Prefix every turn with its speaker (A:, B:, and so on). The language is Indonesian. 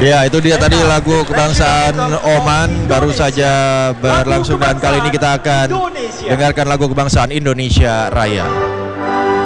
A: Ya, itu dia tadi lagu kebangsaan Oman baru saja berlangsung, dan kali ini kita akan dengarkan lagu kebangsaan Indonesia Raya.